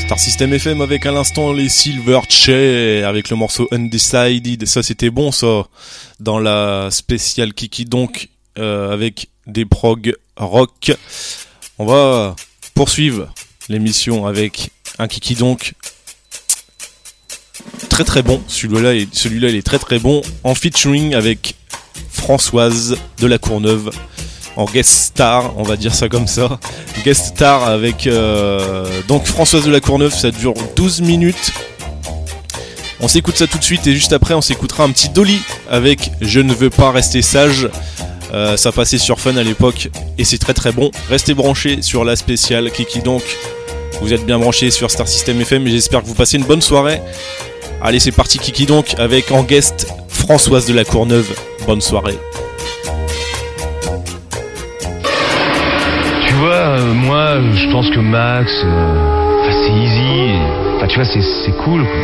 Star System FM avec à l'instant les Silverchair avec le morceau Undecided. Ça c'était bon ça dans la spéciale Kiki donc avec des prog rock. On va poursuivre l'émission avec un Kiki donc très très bon. Celui-là il est très très bon en featuring avec Françoise de la Courneuve. En guest star, on va dire ça comme ça. Guest star avec donc Françoise de la Courneuve, ça dure 12 minutes. On s'écoute ça tout de suite et juste après on s'écoutera un petit Dolly avec Je ne veux pas rester sage. Ça passait sur Fun à l'époque et c'est très très bon. Restez branchés sur la spéciale Kiki donc. Vous êtes bien branchés sur Star System FM et j'espère que vous passez une bonne soirée. Allez c'est parti Kiki donc avec en guest Françoise de la Courneuve. Bonne soirée. Tu vois, moi, je pense que Max, c'est easy. Enfin, tu vois, c'est cool, quoi.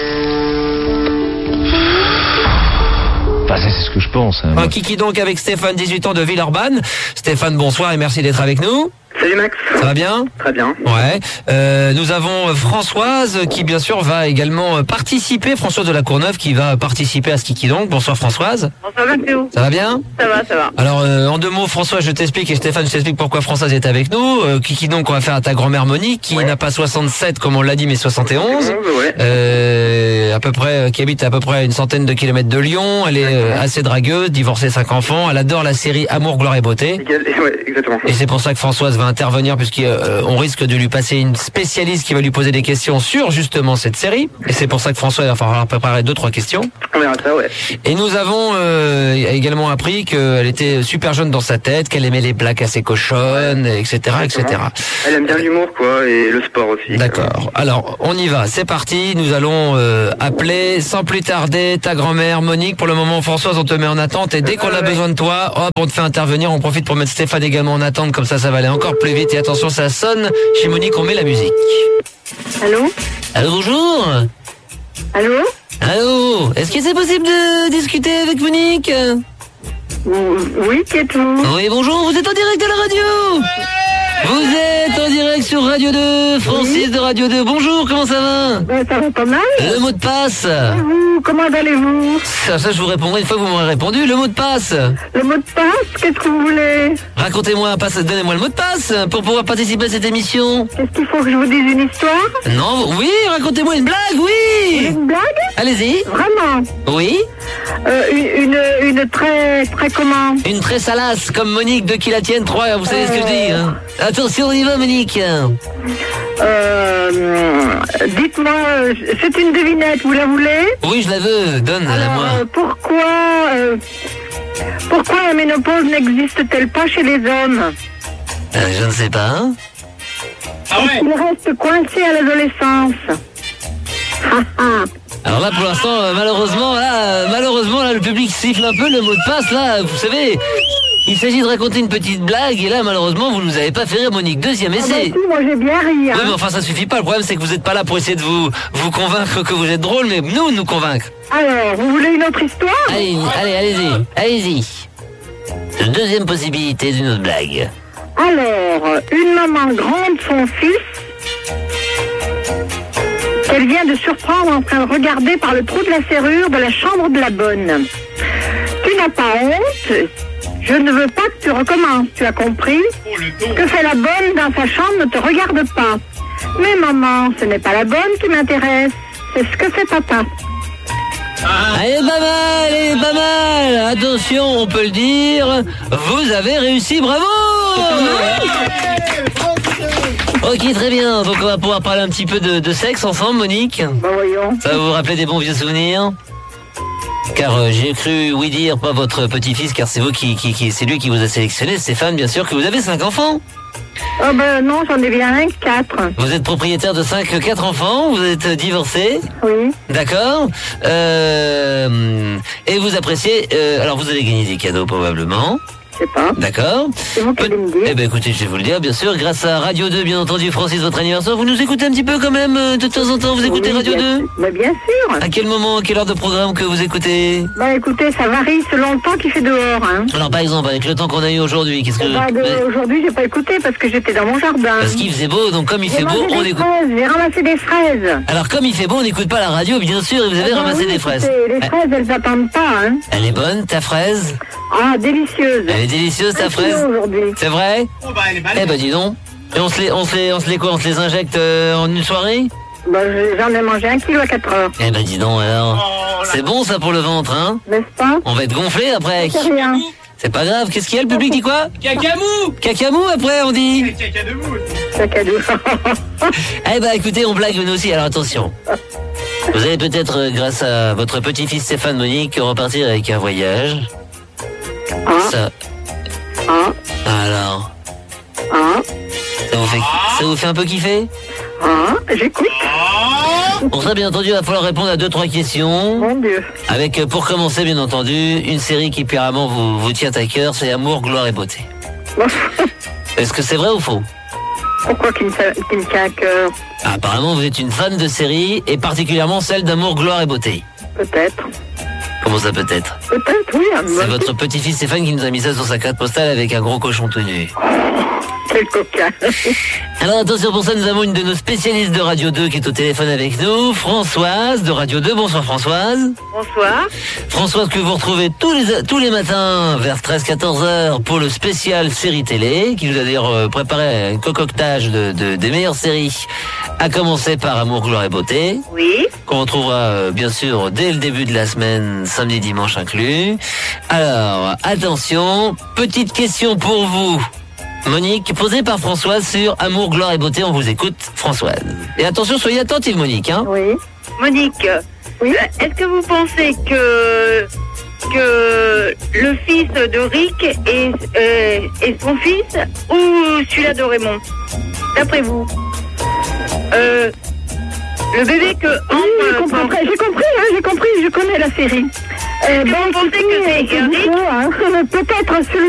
Enfin, ça, c'est ce que je pense. Hein, un Kiki donc avec Stéphane, 18 ans de Villeurbanne. Stéphane, bonsoir et merci d'être avec nous. Salut Max. Ça va bien ? Très bien. Ouais. Nous avons Françoise qui bien sûr va également participer. Françoise de la Courneuve qui va participer à ce Kiki donc. Bonsoir Françoise. Bonsoir Mathéo. Ça va bien ? Ça va. Alors en deux mots Françoise je t'explique et Stéphane je t'explique pourquoi Françoise est avec nous. Kiki donc on va faire à ta grand-mère Monique qui n'a pas 67 comme on l'a dit mais 71. À peu près qui habite à peu près une centaine de kilomètres de Lyon. Elle est assez dragueuse, divorcée, 5 enfants. Elle adore la série Amour, gloire et beauté. Ouais, exactement. Et c'est pour ça que Françoise va intervenir puisqu'on risque de lui passer une spécialiste qui va lui poser des questions sur justement cette série. Et c'est pour ça que Françoise va falloir préparer 2-3 questions. On verra ça, ouais. Et nous avons également appris qu'elle était super jeune dans sa tête, qu'elle aimait les blagues assez cochonnes, etc., etc. Elle aime bien l'humour, quoi, et le sport aussi. D'accord. Alors, on y va. C'est parti. Nous allons appeler sans plus tarder ta grand-mère Monique. Pour le moment, Françoise, on te met en attente. Et dès qu'on a besoin de toi, hop, on te fait intervenir. On profite pour mettre Stéphane également en attente. Comme ça va aller encore plus vite. Et attention, ça sonne. Chez Monique, on met la musique. Allô ? Allô, bonjour. Allô ? Allô. Est-ce que c'est possible de discuter avec Monique ? Oui, qui êtes-vous ? Oui, bonjour. Vous êtes en direct à la radio. Vous êtes en direct sur Radio 2, Francis de Radio 2. Bonjour, comment ça va ? Ça va pas mal. Le mot de passe. Et vous, comment allez-vous ? Ça, je vous répondrai une fois que vous m'aurez répondu. Le mot de passe. Le mot de passe, qu'est-ce que vous voulez ? Racontez-moi, donnez-moi le mot de passe pour pouvoir participer à cette émission. Est-ce qu'il faut que je vous dise une histoire ? Non, oui, racontez-moi une blague, oui. Une blague ? Allez-y. Vraiment ? Oui. Une très comment ? Une très salace, comme Monique de qui la tienne 3, vous savez ce que je dis, hein. Attention, on y va, Monique. Dites-moi, c'est une devinette, vous la voulez ? Oui, je la veux, donne-la-moi. Pourquoi la ménopause n'existe-t-elle pas chez les hommes ? Je ne sais pas. Hein. Ils restent coincés à l'adolescence. Alors là, pour l'instant, malheureusement, là, le public siffle un peu le mot de passe, là, vous savez. Il s'agit de raconter une petite blague, et là, malheureusement, vous nous avez pas fait rire, Monique. Deuxième essai. Si, moi j'ai bien ri. Hein. Oui, mais enfin, ça suffit pas. Le problème, c'est que vous êtes pas là pour essayer de vous convaincre que vous êtes drôle, mais nous convaincre. Alors, vous voulez une autre histoire ? Allez-y. Deuxième possibilité d'une autre blague. Alors, une maman gronde son fils qu'elle vient de surprendre en train de regarder par le trou de la serrure de la chambre de la bonne. Tu n'as pas honte ? Je ne veux pas que tu recommences, tu as compris ? Que fait la bonne dans sa chambre ne te regarde pas. Mais maman, ce n'est pas la bonne qui m'intéresse, c'est ce que fait papa. Elle est pas mal. Attention, on peut le dire, vous avez réussi, bravo. Ok, très bien, donc on va pouvoir parler un petit peu de sexe ensemble, Monique. Bah voyons. Ça va vous rappeler des bons vieux souvenirs ? Car j'ai cru, oui dire, pas votre petit-fils, car c'est vous c'est lui qui vous a sélectionné, Stéphane, bien sûr, que vous avez 5 enfants. Oh ben non, j'en ai bien 4. Vous êtes propriétaire de 4 enfants, vous êtes divorcé. Oui. D'accord. Et vous appréciez, alors vous allez gagner des cadeaux probablement. Je sais pas. D'accord. C'est vous qui allez me dire. Eh ben écoutez, je vais vous le dire, bien sûr, grâce à Radio 2, bien entendu, Francis, votre anniversaire. Vous nous écoutez un petit peu quand même, de temps en temps, vous écoutez Oui, Radio 2 Mais bien sûr. À quel moment, à quelle heure de programme que vous écoutez? Bah écoutez, ça varie selon le temps qu'il fait dehors. Hein. Alors par exemple, avec le temps qu'on a eu aujourd'hui, qu'est-ce que... Aujourd'hui, j'ai pas écouté parce que j'étais dans mon jardin. Parce qu'il faisait beau, donc comme il J'ai fait beau, mangé on des écoute... fraises, j'ai ramassé des fraises. Alors comme il fait beau, on n'écoute pas la radio, bien sûr, et vous avez Ah bah ramassé oui, des fraises. écoutez, les fraises, elles attendent pas. Hein. Elle est bonne, ta fraise? Ah, délicieuse. Elle est délicieuse, ta 1 fraise? kilo aujourd'hui. C'est vrai? Oh bah elle est belle. Eh ben dis donc. Et on se les injecte en une soirée? Bah, j'en ai mangé 1 kilo à 4 heures. Eh ben dis donc alors. Oh, C'est bon ça pour le ventre, hein? N'est-ce pas? On va être gonflé après. C'est rien. C'est pas grave, qu'est-ce qu'il y a, le public dit quoi? Cacamou. Cacamou après on dit. Caca de mou. Caca doux. Eh ben écoutez, on blague nous aussi, alors attention. Vous allez peut-être, grâce à votre petit-fils Stéphane Monique, repartir avec un voyage. Ah, Ça, ah, alors, ah, ça vous fait un peu kiffer? ah, j'écoute. Pour ça, bien entendu, il va falloir répondre à 2-3 questions. Mon Dieu. Avec, pour commencer, bien entendu, une série qui apparemment vous tient à cœur, c'est Amour, Gloire et Beauté. Bon. Est-ce que c'est vrai ou faux? Pourquoi qu'il me tient à cœur? Apparemment, vous êtes une fan de séries, et particulièrement celle d'Amour, Gloire et Beauté. Peut-être. Comment ça peut être? Peut-être, oui. C'est votre petit-fils Stéphane qui nous a mis ça sur sa carte postale avec un gros cochon tout nu. Quel coquin. Alors attention, pour ça, nous avons une de nos spécialistes de Radio 2 qui est au téléphone avec nous, Françoise de Radio 2. Bonsoir Françoise. Bonsoir. Françoise que vous retrouvez tous les matins vers 13-14 heures pour le spécial série télé, qui nous a d'ailleurs préparé un concoctage des meilleures séries, à commencer par Amour, Gloire et Beauté. Oui. Qu'on retrouvera bien sûr dès le début de la semaine, samedi, dimanche inclus. Alors, attention, petite question pour vous, Monique, posée par Françoise sur Amour, Gloire et Beauté. On vous écoute, Françoise. Et attention, soyez attentive, Monique. Hein. Oui. Monique, Oui. est-ce que vous pensez que le fils de Rick est son fils ou celui-là de Raymond? D'après vous, le bébé que Ambre J'ai compris, je connais la série. Est-ce que vous pensez que c'est Eric? Peut-être celui